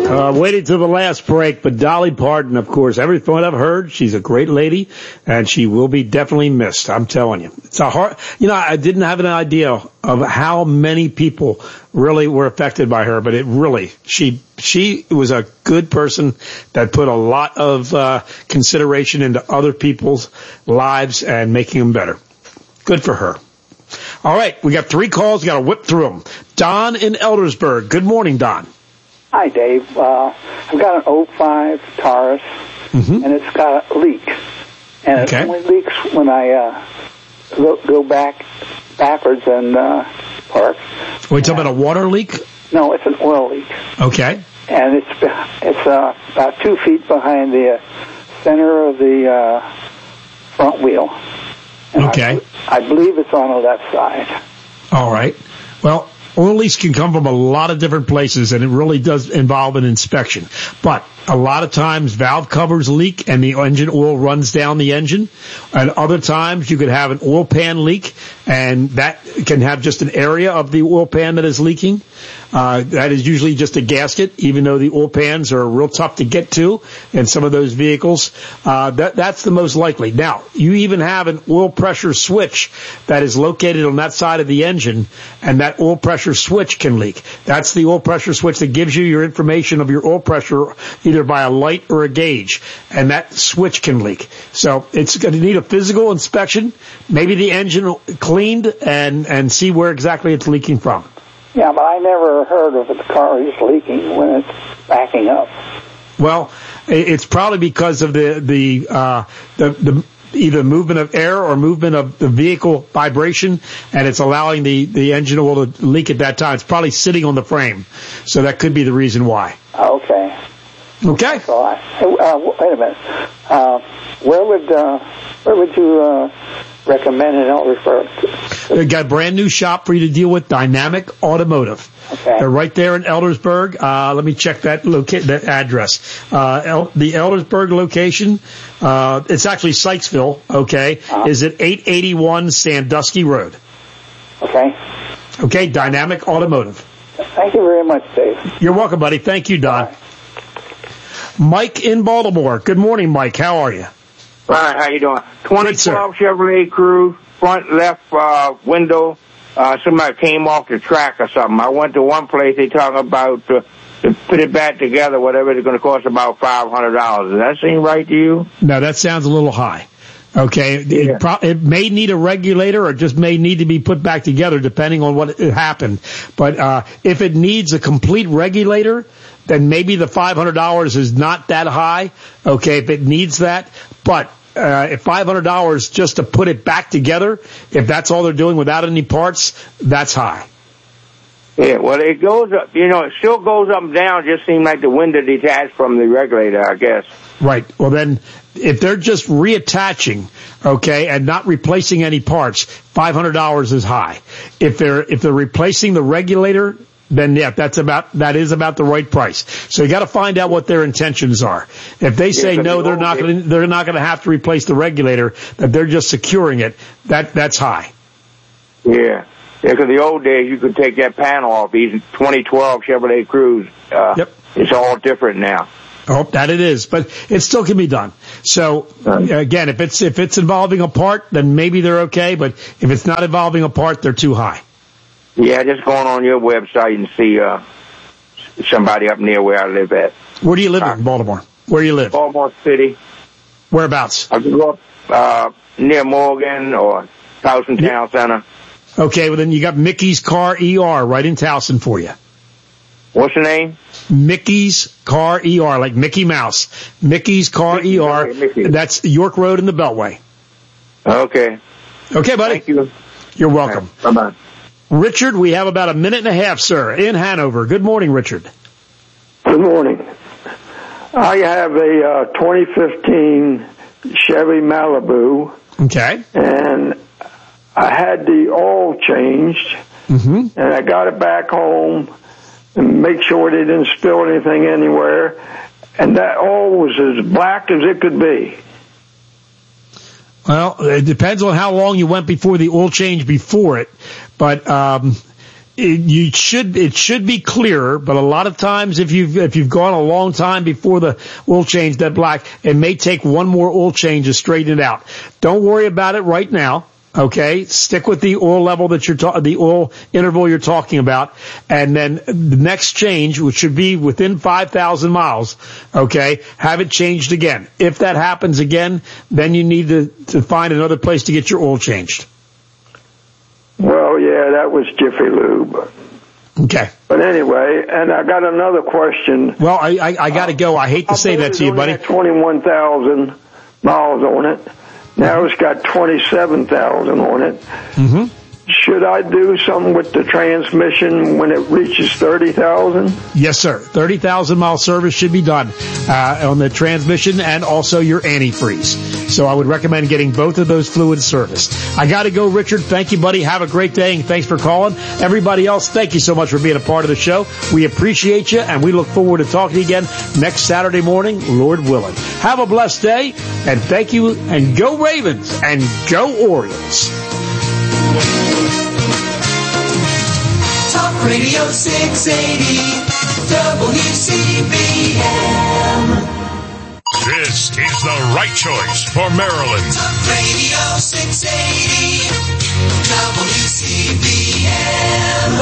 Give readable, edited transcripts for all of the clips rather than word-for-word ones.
Waiting to the last break, but Dolly Parton, of course, everything I've heard, she's a great lady, and she will be definitely missed. I'm telling you. It's a hard, I didn't have an idea of how many people really were affected by her, but she was a good person that put a lot of consideration into other people's lives and making them better. Good for her. All right, we got 3 calls. We got to whip through them. Don in Eldersburg. Good morning, Don. Hi, Dave. I've got an 05 Taurus, and it's got a leak. And it only leaks when I go backwards and park. Are we talking about a water leak? No, it's an oil leak. Okay. And it's about 2 feet behind the center of the front wheel. And okay. I believe it's on the left side. All right. Well, oil leaks can come from a lot of different places, and it really does involve an inspection. But a lot of times valve covers leak and the engine oil runs down the engine. And other times you could have an oil pan leak, and that can have just an area of the oil pan that is leaking. That is usually just a gasket, even though the oil pans are real tough to get to in some of those vehicles. That's the most likely. Now, you even have an oil pressure switch that is located on that side of the engine, and that oil pressure switch can leak. That's the oil pressure switch that gives you your information of your oil pressure either by a light or a gauge, and that switch can leak. So it's going to need a physical inspection, maybe the engine cleaned, and see where exactly it's leaking from. Yeah, but I never heard of the car is leaking when it's backing up. Well, it's probably because of the either movement of air or movement of the vehicle vibration, and it's allowing the engine oil to leak at that time. It's probably sitting on the frame, so that could be the reason why. Okay. Okay. So wait a minute. Where would you recommend an Eldersburg? They got a brand new shop for you to deal with, Dynamic Automotive. Okay. They're right there in Eldersburg. Let me check that that address. The Eldersburg location, it's actually Sykesville, okay, is at 881 Sandusky Road. Okay. Okay, Dynamic Automotive. Thank you very much, Dave. You're welcome, buddy. Thank you, Don. Bye. Mike in Baltimore. Good morning, Mike. How are you? All right, how you doing? 2012 Chevrolet Cruze, front left window. Somebody came off the track or something. I went to one place, they talking about to put it back together, whatever it's going to cost, about $500. Does that seem right to you? No, that sounds a little high. Okay, yeah. It may need a regulator or just may need to be put back together depending on what happened. But if it needs a complete regulator, then maybe the $500 is not that high. Okay, if it needs that. But if $500 just to put it back together, if that's all they're doing without any parts, that's high. Yeah, well, it goes up, it still goes up and down. Just seems like the window detached from the regulator, I guess. Right. Well, then, if they're just reattaching, okay, and not replacing any parts, $500 is high. If they're replacing the regulator, then yeah, that is about the right price. So you got to find out what their intentions are. If they say no, they're not going to have to replace the regulator, that they're just securing it, that's high. Yeah. Yeah, because the old days, you could take that panel off. These 2012 Chevrolet Cruze, yep. It's all different now. I hope that it is, but it still can be done. So again, if it's involving a part, then maybe they're okay. But if it's not involving a part, they're too high. Yeah, just going on your website and see somebody up near where I live at. Where do you live in Baltimore? Where do you live? Baltimore City. Whereabouts? I grew up near Morgan or Towson Town Center. Okay, well then you got Mickey's Car ER right in Towson for you. What's the name? Mickey's Car ER, like Mickey Mouse. Mickey's Car ER. Mickey. That's York Road in the Beltway. Okay. Okay, buddy. Thank you. You're welcome. Right. Bye-bye. Richard, we have about a minute and a half, sir, in Hanover. Good morning, Richard. Good morning. I have a 2015 Chevy Malibu. Okay. And I had the oil changed, and I got it back home and make sure they didn't spill anything anywhere. And that oil was as black as it could be. Well, it depends on how long you went before the oil change before it. But it should be clearer, but a lot of times if you've gone a long time before the oil change that black, it may take one more oil change to straighten it out. Don't worry about it right now. Okay, stick with the oil level that the oil interval you're talking about, and then the next change, which should be within 5,000 miles, okay, have it changed again. If that happens again, then you need to find another place to get your oil changed. Well, yeah, that was Jiffy Lube. Okay. But anyway, and I got another question. Well, I got to go. I hate to say that to you, buddy. 21,000 miles on it. Now it's got 27,000 on it. Mm-hmm. Should I do something with the transmission when it reaches 30,000? Yes, sir. 30,000 mile service should be done on the transmission and also your antifreeze. So I would recommend getting both of those fluids serviced. I got to go, Richard. Thank you, buddy. Have a great day, and thanks for calling. Everybody else, thank you so much for being a part of the show. We appreciate you, and we look forward to talking to you again next Saturday morning, Lord willing. Have a blessed day, and thank you, and go Ravens, and go Orioles. Talk Radio 680 WCBM. This is the right choice for Maryland. Talk Radio 680 WCBM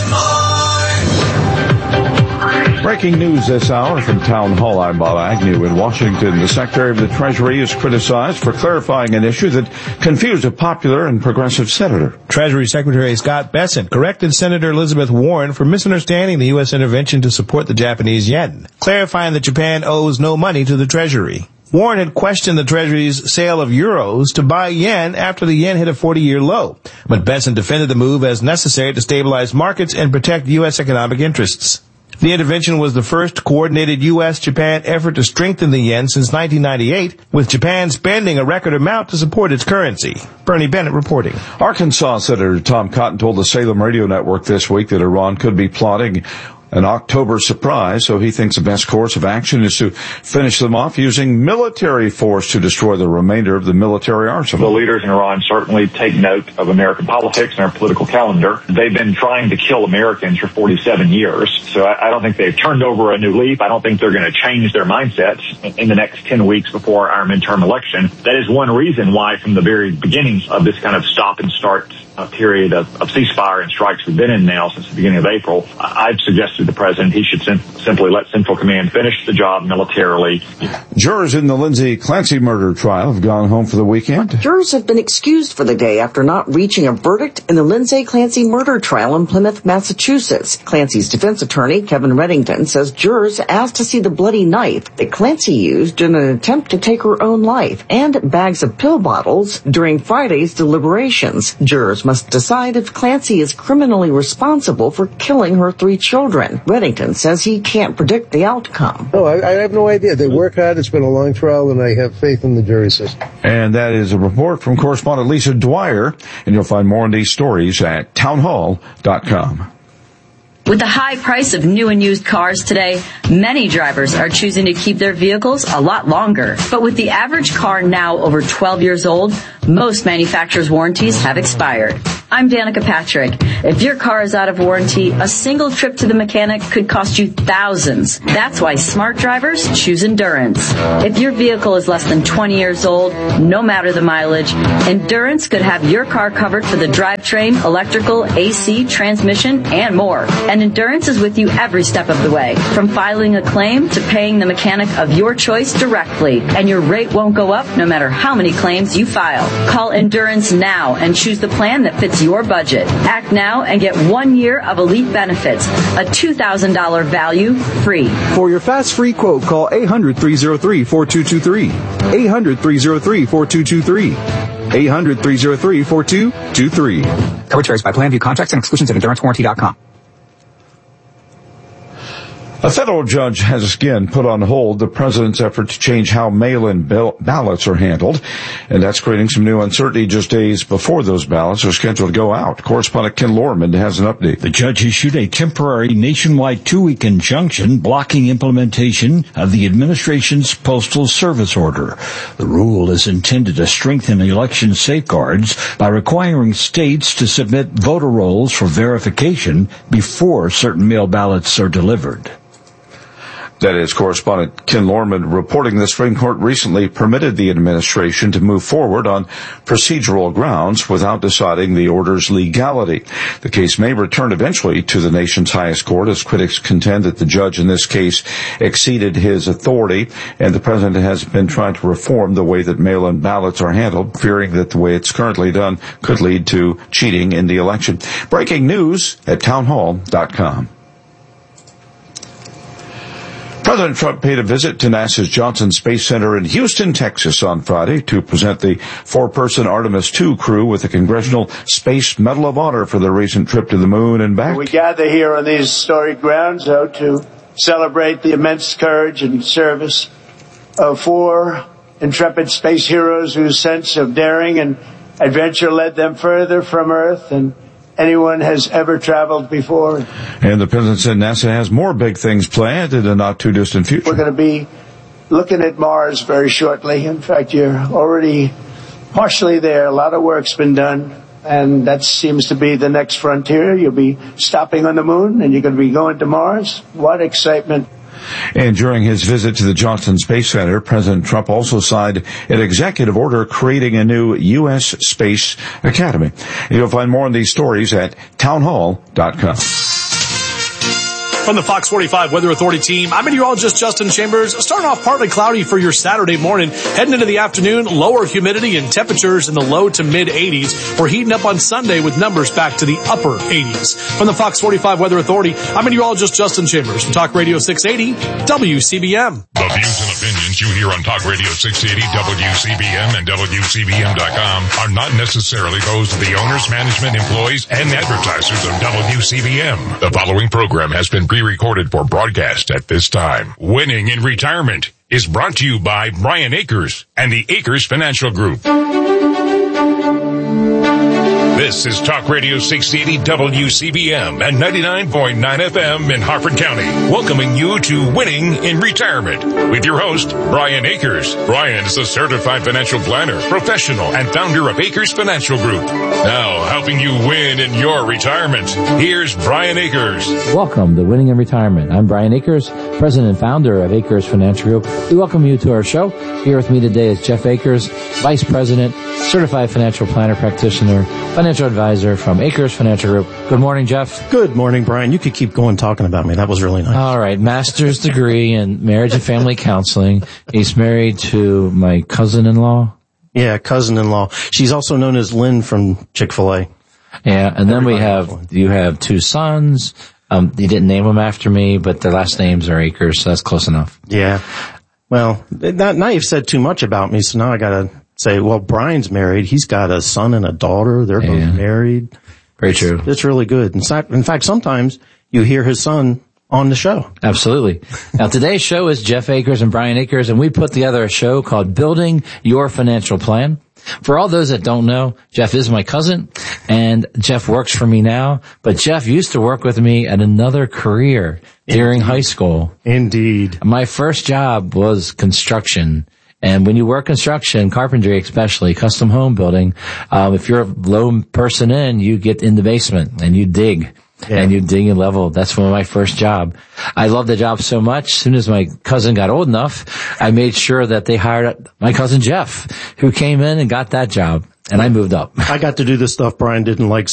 Baltimore. Breaking news this hour from Town Hall. I'm Bob Agnew in Washington. The Secretary of the Treasury is criticized for clarifying an issue that confused a popular and progressive senator. Treasury Secretary Scott Bessent corrected Senator Elizabeth Warren for misunderstanding the U.S. intervention to support the Japanese yen, clarifying that Japan owes no money to the Treasury. Warren had questioned the Treasury's sale of euros to buy yen after the yen hit a 40-year low, but Bessent defended the move as necessary to stabilize markets and protect U.S. economic interests. The intervention was the first coordinated U.S.-Japan effort to strengthen the yen since 1998, with Japan spending a record amount to support its currency. Bernie Bennett reporting. Arkansas Senator Tom Cotton told the Salem Radio Network this week that Iran could be plotting an October surprise, so he thinks the best course of action is to finish them off using military force to destroy the remainder of the military arsenal. The leaders in Iran certainly take note of American politics and our political calendar. They've been trying to kill Americans for 47 years, so I don't think they've turned over a new leaf. I don't think they're going to change their mindsets in the next 10 weeks before our midterm election. That is one reason why from the very beginning of this kind of stop and start period of ceasefire and strikes we've been in now since the beginning of April, I've suggested to the president he should simply let Central Command finish the job militarily. Jurors in the Lindsay Clancy murder trial have gone home for the weekend. Jurors have been excused for the day after not reaching a verdict in the Lindsay Clancy murder trial in Plymouth, Massachusetts. Clancy's defense attorney, Kevin Reddington, says jurors asked to see the bloody knife that Clancy used in an attempt to take her own life and bags of pill bottles during Friday's deliberations. Jurors must decide if Clancy is criminally responsible for killing her 3 children. Reddington says he can't predict the outcome. No, I have no idea. They work hard. It's been a long trial, and I have faith in the jury system. And that is a report from correspondent Lisa Dwyer, and you'll find more on these stories at townhall.com. With the high price of new and used cars today, many drivers are choosing to keep their vehicles a lot longer. But with the average car now over 12 years old, most manufacturers' warranties have expired. I'm Danica Patrick. If your car is out of warranty, a single trip to the mechanic could cost you thousands. That's why smart drivers choose Endurance. If your vehicle is less than 20 years old, no matter the mileage, Endurance could have your car covered for the drivetrain, electrical, AC, transmission, and more. And Endurance is with you every step of the way, from filing a claim to paying the mechanic of your choice directly. And your rate won't go up no matter how many claims you file. Call Endurance now and choose the plan that fits your budget. Act now and get 1 year of elite benefits, a $2,000 value free. For your fast free quote, call 800-303-4223. 800-303-4223. 800-303-4223. Coverage varies by plan. View contracts and exclusions at EnduranceWarranty.com. A federal judge has again put on hold the president's effort to change how mail-in ballots are handled, and that's creating some new uncertainty just days before those ballots are scheduled to go out. Correspondent Ken Lorman has an update. The judge issued a temporary nationwide 2-week injunction blocking implementation of the administration's Postal Service order. The rule is intended to strengthen election safeguards by requiring states to submit voter rolls for verification before certain mail ballots are delivered. That is correspondent Ken Lorman reporting the Supreme Court recently permitted the administration to move forward on procedural grounds without deciding the order's legality. The case may return eventually to the nation's highest court as critics contend that the judge in this case exceeded his authority, and the president has been trying to reform the way that mail-in ballots are handled, fearing that the way it's currently done could lead to cheating in the election. Breaking news at townhall.com. President Trump paid a visit to NASA's Johnson Space Center in Houston, Texas on Friday to present the 4-person Artemis II crew with the Congressional Space Medal of Honor for their recent trip to the moon and back. We gather here on these historic grounds, though, to celebrate the immense courage and service of 4 intrepid space heroes whose sense of daring and adventure led them further from Earth and anyone has ever traveled before. And the president said NASA has more big things planned in the not-too-distant future. We're going to be looking at Mars very shortly. In fact, you're already partially there. A lot of work's been done, and that seems to be the next frontier. You'll be stopping on the moon, and you're going to be going to Mars. What excitement. And during his visit to the Johnson Space Center, President Trump also signed an executive order creating a new U.S. Space Academy. You'll find more on these stories at townhall.com. From the Fox 45 Weather Authority team, I'm meteorologist Justin Chambers. Starting off partly cloudy for your Saturday morning. Heading into the afternoon, lower humidity and temperatures in the low to mid 80s. We're heating up on Sunday with numbers back to the upper 80s. From the Fox 45 Weather Authority, I'm meteorologist Justin Chambers from Talk Radio 680 WCBM. The views and opinions you hear on Talk Radio 680 WCBM and WCBM.com are not necessarily those of the owners, management, employees, and advertisers of WCBM. The following program has been pre-recorded for broadcast at this time. Winning in Retirement is brought to you by Brian Akers and the Akers Financial Group. This is Talk Radio 680 WCBM and 99.9 FM in Harford County, welcoming you to Winning in Retirement with your host, Brian Akers. Brian is a certified financial planner, professional, and founder of Akers Financial Group. Now, helping you win in your retirement, here's Brian Akers. Welcome to Winning in Retirement. I'm Brian Akers, president and founder of Akers Financial Group. We welcome you to our show. Here with me today is Jeff Akers, vice president, certified financial planner practitioner, financial advisor from Akers Financial Group. Good morning, Jeff. Good morning, Brian. You could keep going talking about me. That was really nice. All right. Master's degree in marriage and family counseling. He's married to my cousin-in-law. Yeah, cousin-in-law. She's also known as Lynn from Chick-fil-A. Yeah, and then you have 2 sons. You didn't name them after me, but their last names are Akers, so that's close enough. Yeah. Well, now you've said too much about me, so now I gotta say, well, Brian's married. He's got a son and a daughter. They're both married. Very true. It's really good. In fact, sometimes you hear his son on the show. Absolutely. Now, today's show is Jeff Akers and Brian Akers, and we put together a show called Building Your Financial Plan. For all those that don't know, Jeff is my cousin, and Jeff works for me now, but Jeff used to work with me at another career during high school. Indeed. My first job was construction. And when you work construction, carpentry especially, custom home building, if you're a low person in, you get in the basement and you dig. Yeah. And you dig and level. That's one of my first job. I loved the job so much. As soon as my cousin got old enough, I made sure that they hired my cousin Jeff, who came in and got that job. And I moved up. I got to do the stuff Brian didn't like